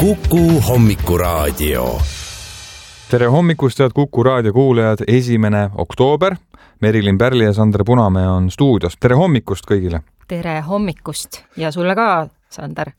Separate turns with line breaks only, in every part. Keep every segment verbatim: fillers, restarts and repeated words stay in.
Kuku Hommikuraadio.
Tere hommikust, head Kuku Raadio kuulajad, esimene oktoober. Merilin Pärli ja Sander Punamäe on stuudios. Tere hommikust kõigile.
Tere hommikust ja sulle ka, Sander.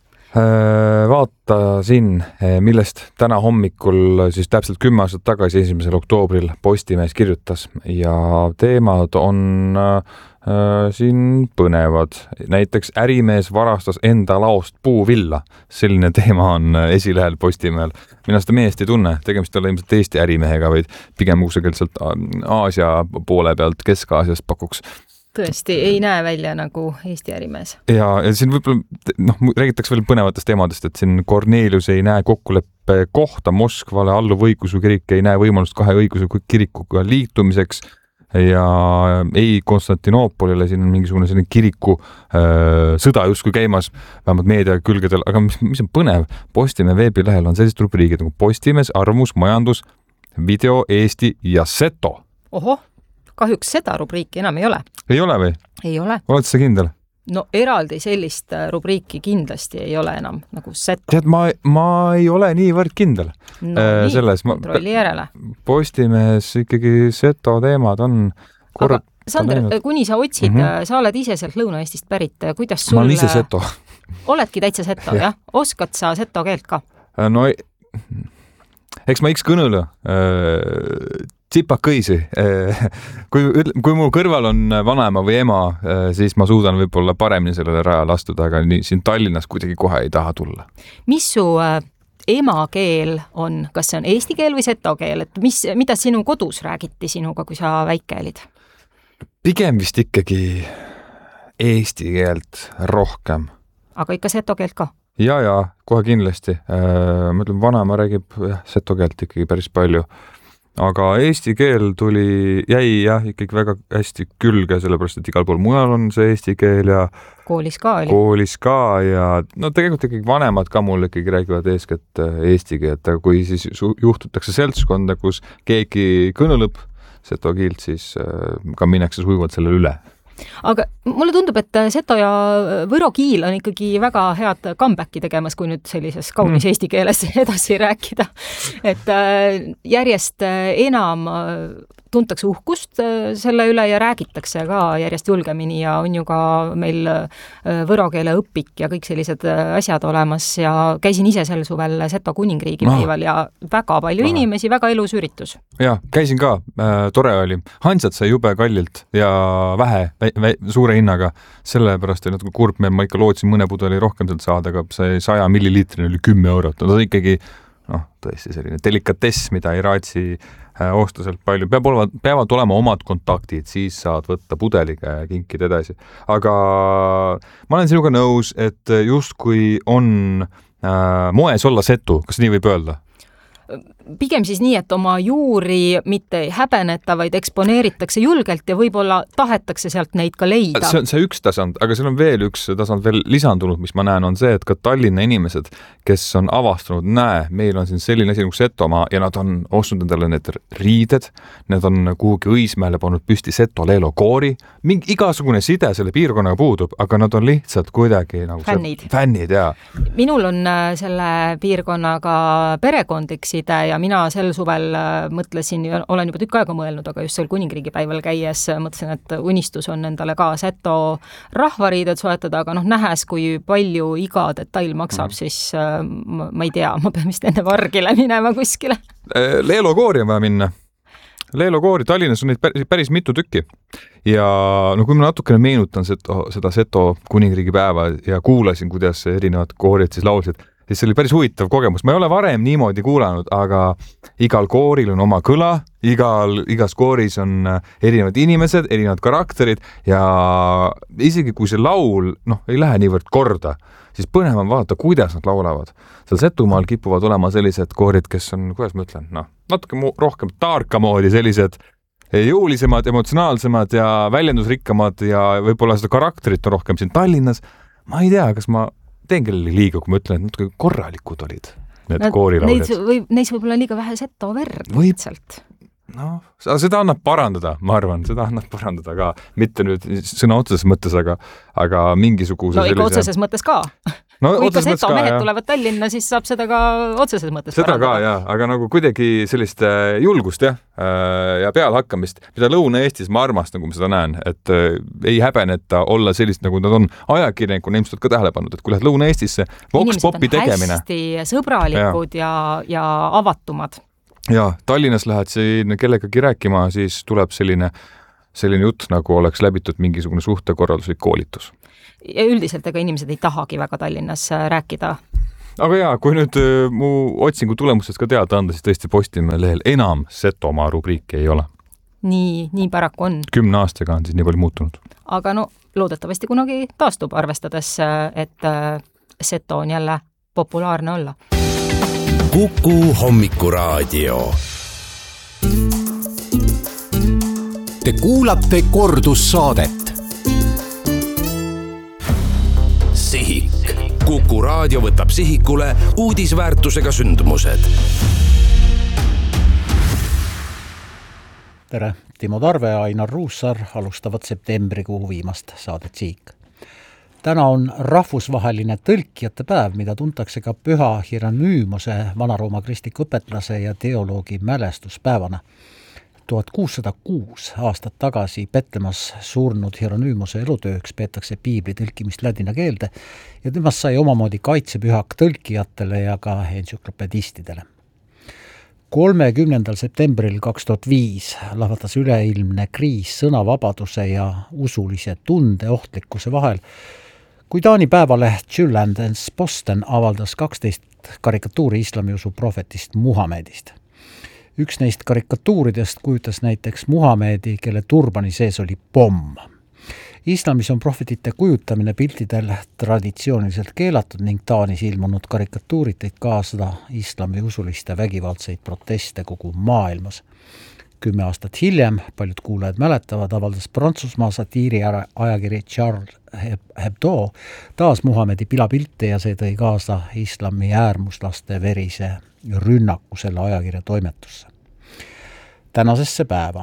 Vaata siin, millest täna hommikul siis täpselt kümme aastat tagasi esimesel oktoobril Postimees kirjutas ja teemad on äh, siin põnevad. Näiteks ärimees varastas enda laost puuvilla. Selline teema on esilehel Postimehel. Mina seda meest ei tunne, tegemist ei ole ilmselt Eesti ärimehega, vaid pigem kusagil sealt Aasia poole pealt, Kesk-Aasiast pakuks.
Tõesti, ei näe välja nagu Eesti ärimees.
Ja, ja siin võib-olla, noh, räägitakse veel põnevatest teemadest, et siin Kornelius ei näe kokkuleppe kohta Moskvale, alluv õigeusu kirik ei näe võimalust kahe õigeusu kirikuga liitumiseks ja ei Konstantinoopolile, siin on mingisugune selline kiriku äh, sõda justkui käimas, vähemalt meedia külgedel, aga mis, mis on põnev, Postimehe veebilehel on sellised rubriigid nagu Postimees, arvamus, majandus, video, Eesti ja seto.
Oho, kahjuks seda rubriiki enam ei ole.
Ei ole või?
Ei ole.
Oled sa kindel?
No eraldi sellist rubriiki kindlasti ei ole enam nagu seto.
Tead, ma, ma ei ole niivõrd kindel.
No äh, nii, selles. kontrolli järele.
Postimees ikkagi seto teemad on korrat...
Aga Sander, kuni sa otsid, mm -hmm. sa oled ise sealt Lõuna-Eestist pärit, kuidas sul...
Ma olen ise seto.
Oledki täitsa seto, jah? Oskad sa seto keelt ka?
No eks ma iks kõnule äh, tsipakõisi. Kui, kui mul kõrval on vanaema või ema, siis ma suudan võib-olla paremini sellele rajale astuda, aga nii, siin Tallinnas kuidagi kohe ei taha tulla.
Mis su emakeel on? Kas see on eesti keel või seto keel? Et mis, mida sinu kodus räägiti sinuga, kui sa väike olid?
Pigem vist ikkagi eesti keelt rohkem.
Aga ikka seto keelt ka?
Ja, ja, kohe kindlasti. Ma ütlen, vanaema räägib jah, seto keelt ikkagi päris palju. Aga eesti keel tuli, jäi jah, ikkagi väga hästi külge, sellepärast, et igal pool mujal on see eesti keel ja
koolis ka oli.
Koolis ka ja no tegelikult ikkagi vanemad ka mul ikkagi räägivad eeskätt eesti keelt, aga kui siis juhtutakse seltskonda, kus keegi kõneleb seto kiilt, siis ka minnakse sujuvalt sellele üle.
Aga mulle tundub, et seto ja võro kiil on ikkagi väga head comebacki tegemas, kui nüüd sellises kaunis mm. eesti keeles edasi rääkida. Et järjest enam tuntakse uhkust selle üle ja räägitakse ka järjest julgemini ja on ju ka meil võro keele õpik ja kõik sellised asjad olemas ja käisin ise sel suvel Seto kuningriigi no. päeval ja väga palju no. inimesi, väga elus üritus.
Ja, käisin ka, äh, tore oli. Hansad sai jube kallilt ja vähe, vä, vä, suure hinnaga. Sellepärast oli natuke kurb, ma ikka lootsin mõne pudeli rohkem sealt saada, aga see saja milliliitrini oli kümme eurot. No, ta ikkagi, noh, tõesti selline delikatess, mida ei raatsi ostuselt palju. Peab olema, peavad olema omad kontaktid, siis saad võtta pudeliga ja kinkida edasi. Aga ma olen sinuga nõus, et just kui on äh, moes olla setu, kas nii võib öelda?
Pigem siis nii, et oma juuri mitte ei häbeneta, vaid eksponeeritakse julgelt ja võib-olla tahetakse sealt neid ka leida.
See on see üks tasand, aga seal on veel üks tasand veel lisandunud, mis ma näen, on see, et ka Tallinna inimesed, kes on avastanud, näe, meil on siin selline asi nagu Setomaa ja nad on ostnud endale need riided, need on kuhugi Õismäele pannud püsti Seto Leelo koori, mingi igasugune side selle piirkonnaga puudub, aga nad on lihtsalt kuidagi nagu
fännid.
fännid ja.
Minul on selle piirkonnaga perekondlik side ja mina sel suvel mõtlesin, olen juba tükk aega mõelnud, aga just seal kuningriigi päival käies mõtlesin, et unistus on endale ka Seto rahvariided soetada, aga noh, nähes, kui palju iga detail maksab, mm. siis ma, ma ei tea, ma pean vist enne vargile minema kuskile.
Leelo koori on vaja minna. Leelo koori, Tallinnas on neid päris, päris mitu tükki. Ja no kui ma natukene meenutan seda, seda Seto kuningriigi päeva ja kuulasin, kuidas erinevad koorid siis laulsid, siis see oli päris huvitav kogemus. Ma ei ole varem niimoodi kuulanud, aga igal kooril on oma kõla, igal, igas kooris on erinevad inimesed, erinevad karakterid ja isegi kui see laul noh, ei lähe niivõrd korda, siis põnev on vaadata, kuidas nad laulavad. Seal Setumaal kipuvad olema sellised koorid, kes on, kuidas ma ütlen, noh, natuke mu- rohkem taarka moodi, sellised jõulisemad, emotsionaalsemad ja väljendusrikkamad ja võib-olla seda karakterit on rohkem siin Tallinnas. Ma ei tea, kas ma teen kellele liiga, kui ma ütlen, et natuke korralikud olid need no, koorilauljad.
Võib, neis võib olla liiga vähe Seto verd
või...
lihtsalt.
No, seda annab parandada, ma arvan, seda annab parandada ka. Mitte nüüd sõna otseses mõttes, aga, aga mingisuguse
no, sellise... No ikka otseses mõttes ka.
no,
kui ikka
mõttes
Seto
ka,
mehed
jah.
tulevad Tallinna, siis saab seda ka otseses mõttes
seda
parandada.
ka, jah, aga nagu kuidagi sellist julgust jah, ja pealehakkamist, mida Lõuna-Eestis ma armastan, kui ma seda näen, et ei häbeneta olla sellist, nagu nad on ajakirjanikuna ilmselt ka tähele pannud, et kui lähed Lõuna-Eestisse, vox-popi tegemine.
Inimesed on hästi sõbralikud ja, ja, ja avatumad.
Ja Tallinnas lähed siin kellegagi rääkima, siis tuleb selline, selline jutt, nagu oleks läbitud mingisugune suhtekorralduslik koolitus.
Ja üldiselt ega inimesed ei tahagi väga Tallinnas rääkida.
Aga jaa, kui nüüd mu otsingu tulemustest ka teada anda, siis tõesti Postimehe lehel enam Setomaa rubriiki ei ole.
Nii, nii paraku on.
Kümne aastaga on siis nii palju muutunud.
Aga no loodetavasti kunagi taastub, arvestades, et Seto on jälle populaarne olla.
Kuku hommikuraadio. Te kuulate kordussaadet. Sihik. Kuku raadio võtab sihikule uudisväärtusega sündmused.
Tere, Timo Tarve ja Ainar Ruussar alustavad septembrikuu viimast saadet Sihik. Täna on rahvusvaheline tõlkijate päev, mida tuntakse ka Püha Hieronymose Vana-Rooma kristliku õpetlase ja teoloogi mälestuspäevana. tuhat kuussada kuus aastat tagasi Petlemas surnud Hieronymose elutööks peetakse piibli tõlkimist ladina keelde ja temast sai omamoodi kaitsepühak tõlkijatele ja ka entsüklopedistidele. kolmekümnendal septembril kaks tuhat viis lahvatas üleilmne kriis sõnavabaduse ja usulise tunde ohtlikkuse vahel, kui Taani päevaleht Jyllandens Posten avaldas kaksteist karikatuuri islamiusu prohvetist Muhamedist. Üks neist karikatuuridest kujutas näiteks Muhamedi, kelle turbani sees oli pomm. Islamis on prohvetite kujutamine piltidel traditsiooniliselt keelatud ning Taanis ilmunud karikatuurid tõid kaasa islami usuliste vägivaldseid proteste kogu maailmas. Kümme aastat hiljem, paljud kuulajad mäletavad, avaldas Prantsusmaa satiiri ajakiri Charles Hebdo taas Muhamedi pilapilte ja see tõi kaasa islami äärmuslaste verise rünnaku selle ajakirja toimetusse. Tänasesse päeva.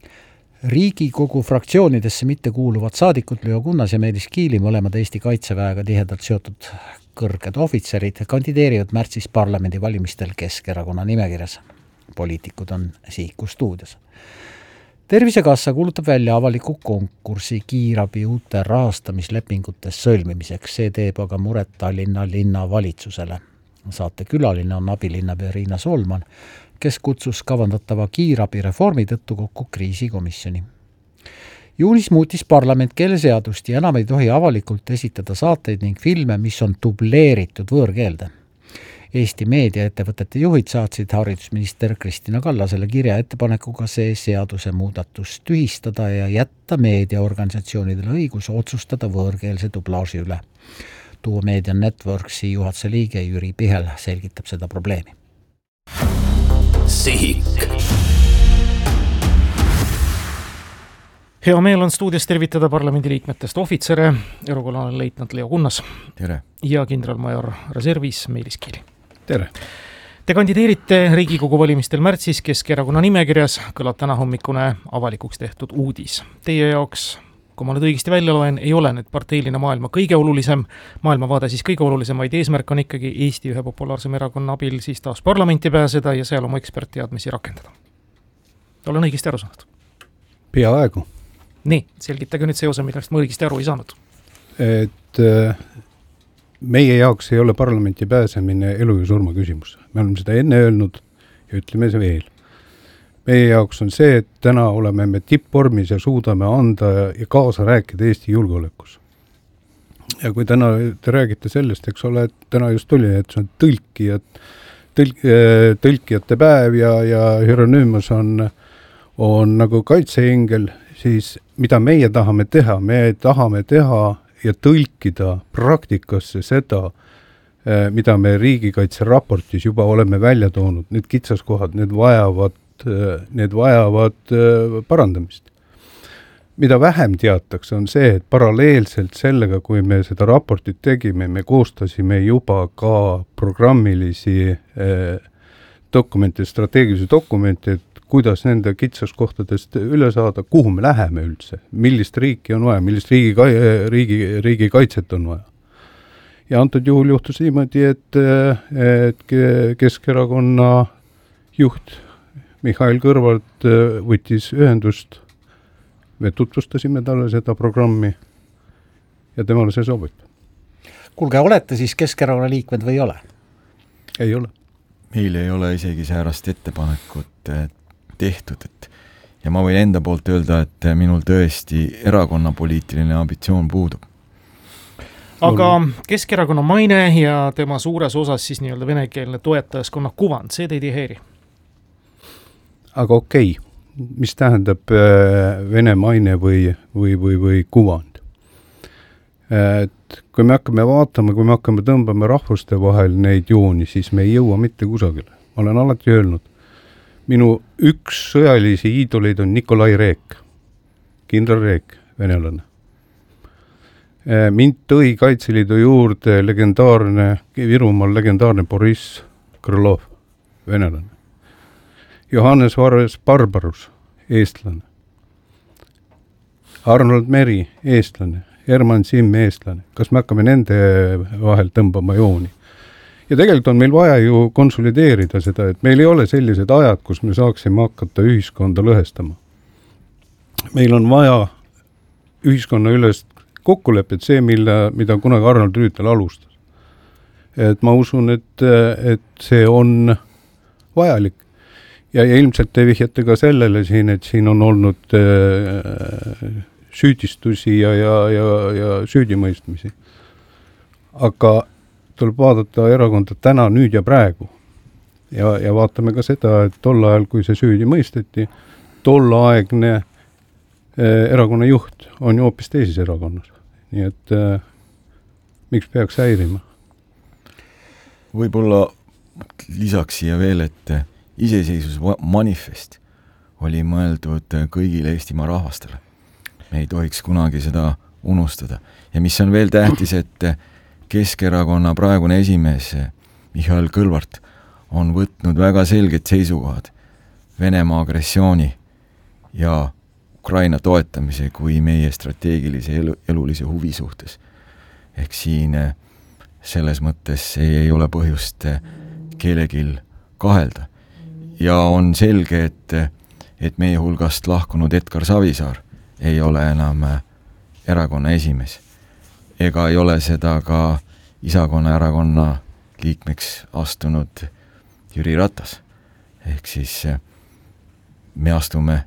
Riigikogu fraktsioonidesse mitte kuuluvad saadikud Leo Kunnas ja Meelis Kiili, mõlemad Eesti kaitseväega tihedalt seotud kõrged ohvitserid, kandideerivad märtsis parlamendi valimistel Keskerakonna nimekirjas. Poliitikud on Sihiku stuudios. Tervisekassa kuulutab välja avaliku konkursi kiirabi uute rahastamislepingutes sõlmimiseks. See teeb aga muret Tallinna linna valitsusele. Saate külaline on abilinnapea Riina Solman, kes kutsus kavandatava kiirabi reformi tõttu kokku kriisikomisjoni. Juunis muutis parlament keeleseadust ja enam ei tohi avalikult esitada saateid ning filme, mis on dubleeritud võõrkeelde. Eesti meediaettevõtete juhid saatsid haridusminister Kristina Kallasele kirja ettepanekuga see seaduse muudatus tühistada ja jätta meediaorganisatsioonidele õigus otsustada võõrkeelse dublaaži üle. Tuo Media Networksi juhatuse liige Jüri Pihel selgitab seda probleemi.
Sihik.
Hea meel on stuudios tervitada parlamendi liikmetest ohvitsere, erukolonel leitnant Leo Kunnas.
Tere.
Ja kindralmajor reservis Meelis Kiili.
Tere.
Te kandideerite Riigikogu valimistel märtsis Keskerakonna nimekirjas, kõlab täna hommikune avalikuks tehtud uudis. Teie jaoks, kui ma nüüd õigesti välja loen, ei ole nüüd parteiline maailma kõige olulisem, maailmavaade siis kõige olulisem, vaid eesmärk on ikkagi Eesti ühe populaarsem erakonna abil siis taas parlamenti pääseda ja seal oma ekspertteadmisi rakendada. Olen õigesti aru saanud?
Peaaegu.
Nii, selgitage nüüd see osa, millest ma õigesti aru ei saanud.
Et meie jaoks ei ole parlamenti pääsemine elu ja surma küsimus. Me oleme seda enne öelnud ja ütleme see veel. Meie jaoks on see, et täna oleme me tippvormis ja suudame anda ja kaasa rääkida Eesti julgeolekus. Ja kui täna te räägite sellest, eks ole, et täna just tuli, et see on tõlkijad, tõlk, tõlkijate päev ja, ja Hieronymos on, on nagu kaitseingel, siis mida meie tahame teha? Me tahame teha ja tõlkida praktikasse seda, mida me riigikaitse raportis juba oleme välja toonud. Need kitsaskohad, need vajavad, need vajavad parandamist. Mida vähem teatakse on see, et paralleelselt sellega, kui me seda raportit tegime, me koostasime juba ka programmilisi dokumente, strateegilisi dokumente, et kuidas nende kitsaskohtadest üle saada, kuhu me läheme üldse, millist riiki on vaja, millist riigi, riigi, riigi kaitset on vaja. ja antud juhul juhtus niimoodi, et, et Keskerakonna juht Mihhail Kõlvart võttis ühendust, me tutvustasime talle seda programmi ja temale see sobib.
Kuulge, olete siis Keskerakonna liikmed või ei ole?
Ei ole.
Meil ei ole isegi säärast ettepanekut tehtud, et ja ma võin enda poolt öelda, et minul tõesti erakonna poliitiline ambitsioon puudub.
Aga Keskerakonna maine ja tema suures osas siis nii-öelda venekeelne toetajaskonna kuvand, see teid ei häiri?
Aga okei, okay. Mis tähendab vene maine või, või, või, või kuvand? Et kui me hakkame vaatama, kui me hakkame tõmbama rahvuste vahel neid jooni, siis me ei jõua mitte kusagile. Ma olen alati öelnud, minu üks sõjalisi iidoleid on Nikolai Reek, kindral Reek, venelane. Mind tõi Kaitseliidu juurde legendaarne, Virumaal legendaarne Boriss Krõlov, venelane. Johannes Varves Barbarus, eestlane. Arnold Meri, eestlane. Herman Simm, eestlane. Kas me hakkame nende vahel tõmbama jooni? Ja tegelikult on meil vaja ju konsolideerida seda, et meil ei ole sellised ajad, kus me saaksime hakata ühiskonda lõhestama. Meil on vaja ühiskonna ülest kokkulepet, see, mille, mida kunagi Arnold Rüütel alustas. Et ma usun, et, et see on vajalik. Ja, ja ilmselt te vihjate ka sellele siin, et siin on olnud äh, süüdistusi ja, ja, ja, ja süüdimõistmisi. Aga tuleb vaadata erakonda täna, nüüd ja praegu. Ja, ja vaatame ka seda, et tol ajal, kui see süüdi mõisteti, tollaegne eh, erakonna juht on ju hoopis teises erakonnas. Nii et eh, miks peaks häirima?
Võib-olla lisaks siia veel, et iseseisvus manifest oli mõeldud kõigile Eestimaa rahvastele. Me ei tohiks kunagi seda unustada. Ja mis on veel tähtis, et Keskerakonna praegune esimees Mihhail Kõlvart on võtnud väga selged seisukohad Venemaa agressiooni ja Ukraina toetamise kui meie strateegilise elu, elulise huvi suhtes. Ehk siin selles mõttes ei, ei ole põhjust keelegil kahelda. Ja on selge, et, et meie hulgast lahkunud Edgar Savisaar ei ole enam erakonna esimees. Ega ei ole seda ka Isakonna erakonna liikmeks astunud Jüri Ratas. Ehk siis me astume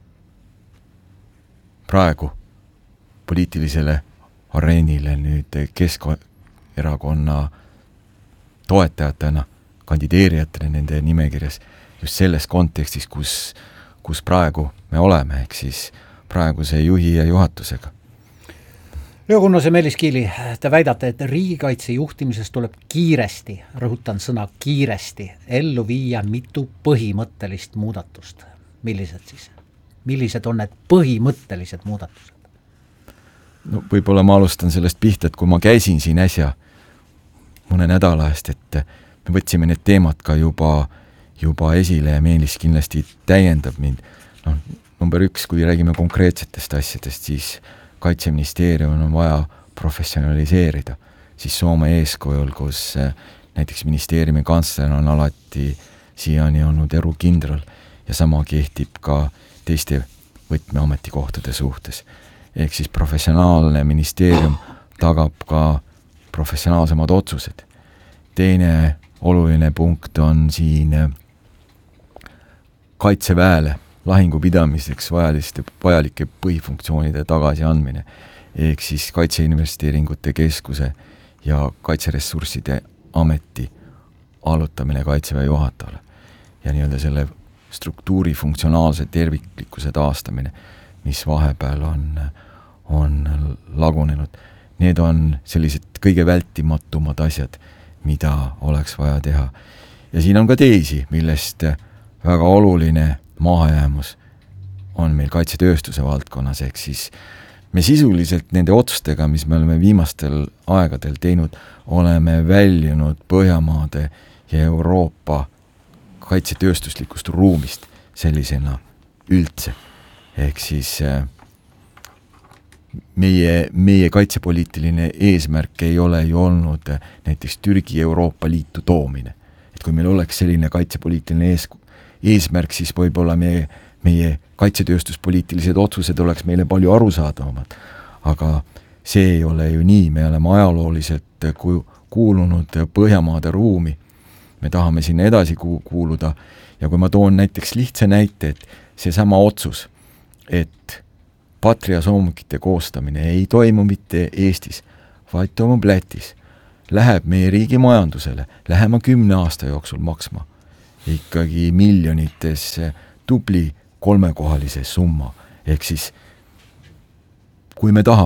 praegu poliitilisele areenile nüüd Keskerakonna toetajatena, kandideerijatele nende nimekirjas just selles kontekstis, kus, kus praegu me oleme, ehk siis praeguse juhi ja juhatusega.
Leo Kunnase, Meelis Kiili, te väidate, et riigikaitse juhtimises tuleb kiiresti, rõhutan sõna kiiresti, ellu viia mitu põhimõttelist muudatust. Millised siis? Millised on need põhimõttelised muudatused?
No võib-olla ma alustan sellest pihta, et kui ma käisin siin äsja mõne nädala eest, et me võtsime need teemad ka juba, juba esile ja Meelis kindlasti täiendab mind. No, number üks, kui räägime konkreetsetest asjadest, siis Kaitseministeerium on vaja professionaliseerida. Siis Soome eeskujul, kus näiteks ministeeriumi kantsler on alati siiani olnud erukindral ja sama kehtib ka teiste võtmeametikohtade suhtes. Ehk siis professionaalne ministeerium tagab ka professionaalsemad otsused. Teine oluline punkt on siin kaitseväele lahingu pidamiseks vajaliste, vajalike põhifunktsioonide tagasi andmine, ehk siis Kaitseinvesteeringute Keskuse ja Kaitseressursside Ameti allutamine Kaitseväe juhatajale ja nii-öelda selle struktuuri funktsionaalse terviklikkuse taastamine, mis vahepeal on, on lagunenud. Need on sellised kõige vältimatumad asjad, mida oleks vaja teha. Ja siin on ka teisi, millest väga oluline mahajäämus on meil kaitsetööstuse valdkonnas, ehk siis me sisuliselt nende otsustega, mis me oleme viimastel aegadel teinud, oleme väljunud Põhjamaade ja Euroopa kaitsetööstuslikust ruumist sellisena üldse. Ehk siis meie, meie kaitsepoliitiline eesmärk ei ole ju olnud näiteks Türgi Euroopa Liitu toomine. Et kui meil oleks selline kaitsepoliitiline ees, eesmärk, siis võib-olla meie, meie kaitsetööstuspoliitilised otsused oleks meile palju arusaadavamad. Aga see ei ole ju nii, me oleme ajalooliselt kuulunud Põhjamaade ruumi, me tahame sinna edasi kuuluda ja kui ma toon näiteks lihtsa näite, et seesama otsus, et Patria soomukite koostamine ei toimu mitte Eestis, vaid toimub Lätis, läheb meie riigi majandusele lähema kümne aasta jooksul maksma ikkagi miljonites tubli kolmekohalise summa, ehk siis kui me tahame